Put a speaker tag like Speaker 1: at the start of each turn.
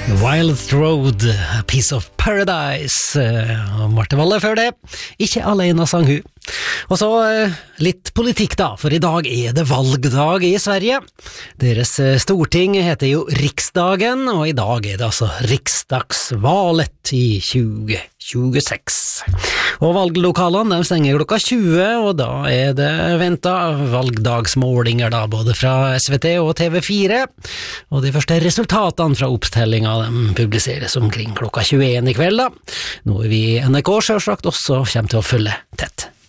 Speaker 1: Wild Road, A Piece of Paradise. Marte Valle før det. Ikke alene sang hun. Og så litt politikk da, for i dag det valgdag i Sverige. Deres storting heter jo Riksdagen, og i dag det altså riksdagsvalet i 2026. Og valglokalene de stenger klokka 20, og da det ventet valgdagsmålinger da, både fra SVT og TV4. Og de første resultatene fra oppstellingen de publiseres omkring klokka 21 i kveld da. Noe vi i NRK selvsagt også kommer til å følge tett.